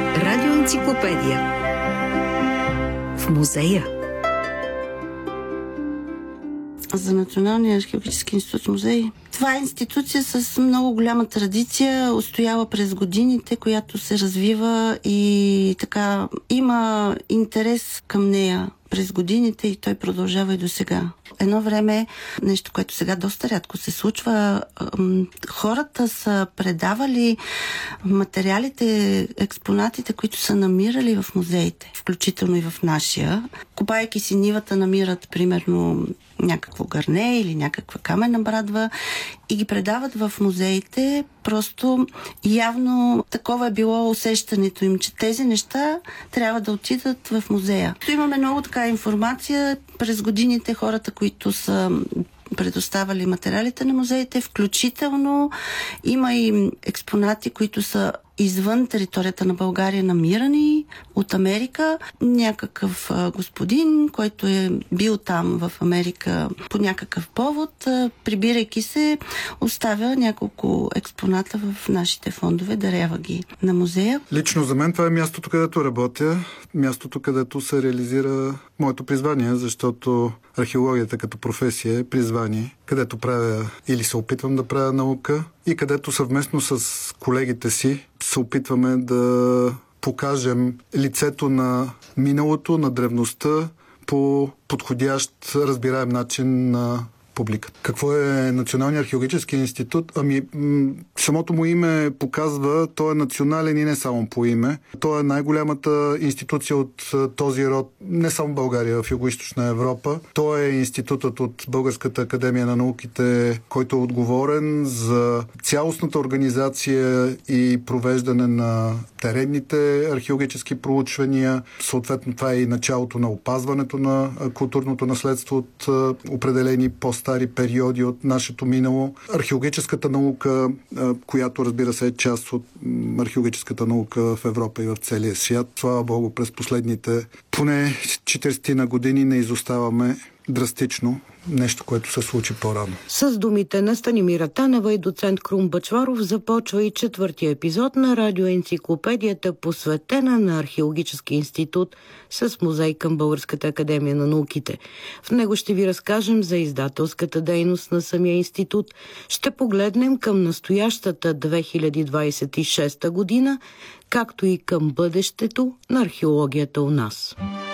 Радиоенциклопедия. В музея. За Националния археологически институт музей. Това е институция с много голяма традиция, устояла през годините, която се развива и така има интерес към нея през годините и той продължава и до сега. Едно време, нещо, което сега доста рядко се случва, хората са предавали материалите, експонатите, които са намирали в музеите, включително и в нашия. Копайки си нивата, намират примерно някакво гърне или някаква каменна брадва и ги предават в музеите. Просто явно такова е било усещането им, че тези неща трябва да отидат в музея. Имаме много така информация през годините, хората, които са предоставали материалите на музеите, включително има и експонати, които са извън територията на България, намирани от Америка. Някакъв господин, който е бил там в Америка по някакъв повод, прибирайки се, оставя няколко експоната в нашите фондове, дарява ги на музея. Лично за мен това е мястото, където работя, мястото, където се реализира моето призвание, защото археологията като професия е призвание, където правя или се опитвам да правя наука и където съвместно с колегите си се опитваме да покажем лицето на миналото, на древността по подходящ, разбираем начин на публиката. Какво е Националният археологически институт? Самото му име показва, той е национален и не само по име. Той е най-голямата институция от този род, не само в България, в Югоизточна Европа. Той е институтът от Българската академия на науките, който е отговорен за цялостната организация и провеждане на теренните археологически проучвания. Съответно, това е и началото на опазването на културното наследство от определени по-стари периоди от нашето минало. Археологическата наука, която разбира се е част от археологическата наука в Европа и в целия свят. Слава Богу, през последните поне 40 на години не изоставаме драстично, нещо, което се случи по-рано. С думите на Станимира Танева и доцент Крум Бъчваров започва и четвъртия епизод на радиоенциклопедията, посветена на Археологически институт с музей към Българската академия на науките. В него ще ви разкажем за издателската дейност на самия институт. Ще погледнем към настоящата 2026 година, както и към бъдещето на археологията у нас.